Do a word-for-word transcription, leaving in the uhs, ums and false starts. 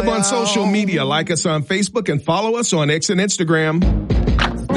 live on social media. Like us on Facebook and follow us on X and Instagram.